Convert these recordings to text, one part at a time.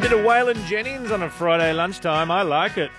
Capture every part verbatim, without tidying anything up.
bit of Waylon Jennings on a Friday lunchtime. I like it.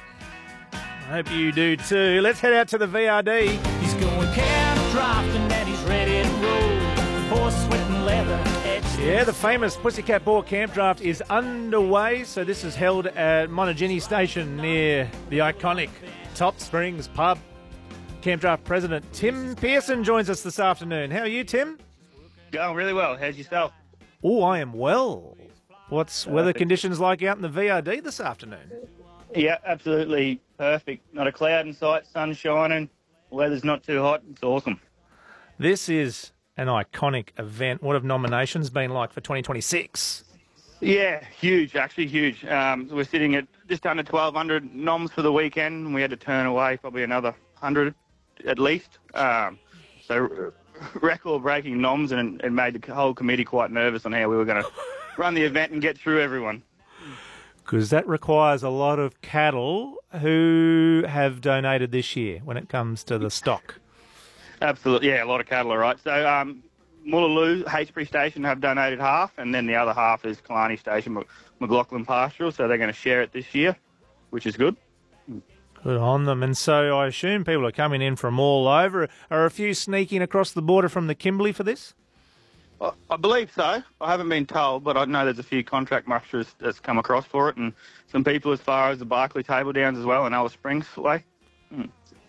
I hope you do too. Let's head out to the V R D. He's going cattle drafting and he's ready to roll. Horse sweat and leather. Yeah, the famous Pussycat Boar Camp Draft is underway. So this is held at Monogeny Station near the iconic Top Springs Pub. Camp Draft President Tim Pearson joins us this afternoon. How are you, Tim? Going really well. How's yourself? Oh, I am well. What's weather conditions like out in the V R D this afternoon? Yeah, absolutely perfect. Not a cloud in sight, sun shining, weather's not too hot. It's awesome. This is an iconic event. What have nominations been like for twenty twenty-six? Yeah, huge, actually huge. Um, we're sitting at just under twelve hundred noms for the weekend, and we had to turn away probably another one hundred at least. Um, so record-breaking noms, and it made the whole committee quite nervous on how we were going to run the event and get through everyone. Because that requires a lot of cattle who have donated this year when it comes to the stock. Absolutely, yeah, a lot of cattle, all right. So um, Moolaloo, Hastbury Station have donated half, and then the other half is Killarney Station, McLaughlin Pastoral, so they're going to share it this year, which is good. Good on them. And so I assume people are coming in from all over. Are a few sneaking across the border from the Kimberley for this? I, I believe so. I haven't been told, but I know there's a few contract musterers that's come across for it, and some people as far as the Barclay Table Downs as well in Alice Springs way. Hmm.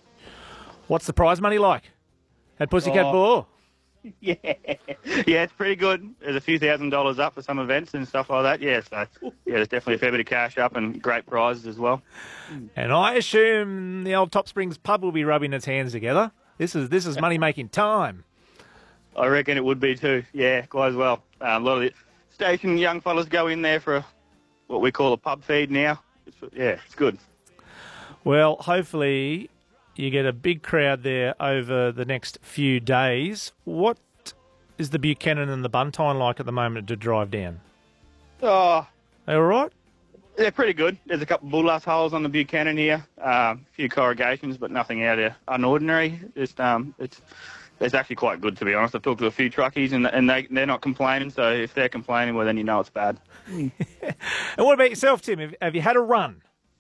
What's the prize money like at Pussycat Oh. Boar? Yeah, yeah, it's pretty good. There's a few thousand dollars up for some events and stuff like that. Yeah, so yeah, there's definitely a fair bit of cash up and great prizes as well. And I assume the old Top Springs pub will be rubbing its hands together. This is this is money making time. I reckon it would be too. Yeah, quite as well. Um, a lot of the station young fellas go in there for a, what we call a pub feed now. It's, yeah, it's good. Well, hopefully you get a big crowd there over the next few days. What is the Buchanan and the Buntine like at the moment to drive down? Oh, They all right? they're pretty good. There's a couple of bull-ass holes on the Buchanan here, um, a few corrugations, but nothing out of unordinary. Just um, it's it's actually quite good, to be honest. I've talked to a few truckies, and and they they're not complaining. So if they're complaining, well, then you know it's bad. And what about yourself, Tim? Have, have you had a run?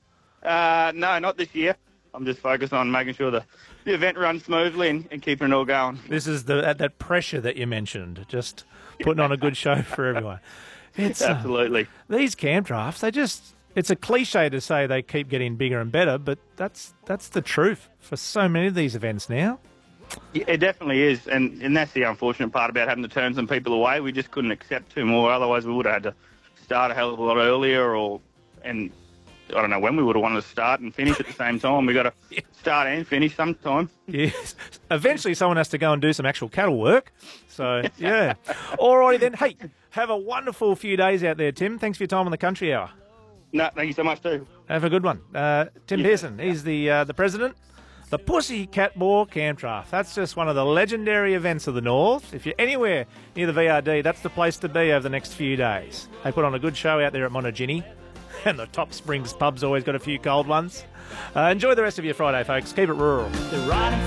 Uh, no, not this year. I'm just focused on making sure the, the event runs smoothly and, and keeping it all going. This is the that, that pressure that you mentioned, just putting on a good show for everyone. It's, uh, Absolutely. these camp drafts, they just, it's a cliche to say they keep getting bigger and better, but that's that's the truth for so many of these events now. Yeah, it definitely is, and, and that's the unfortunate part about having to turn some people away. We just couldn't accept two more, otherwise we would have had to start a hell of a lot earlier, or and I don't know when we would have wanted to start and finish at the same time. We got to start and finish sometime. Yes. Eventually someone has to go and do some actual cattle work. So, yeah. All righty then. Hey, have a wonderful few days out there, Tim. Thanks for your time on the Country Hour. No, thank you so much too. Have a good one. Uh, Tim Yeah. Pearson, he's the uh, the president. The Pussycat Boar Camp Draft. That's just one of the legendary events of the North. If you're anywhere near the V R D, that's the place to be over the next few days. They put on a good show out there at Monogeny. And the Top Springs pub's always got a few cold ones. Uh, enjoy the rest of your Friday, folks. Keep it rural. They're riding